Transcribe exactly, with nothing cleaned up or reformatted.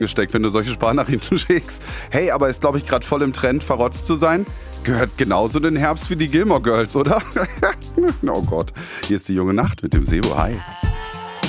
gesteckt, wenn du solche Sprachnachrichten schickst. Hey, aber ist, glaube ich, gerade voll im Trend, verrotzt zu sein. Gehört genauso in den Herbst wie die Gilmore Girls, oder? Oh Gott. Hier ist die junge Nacht mit dem Sebo. Hi.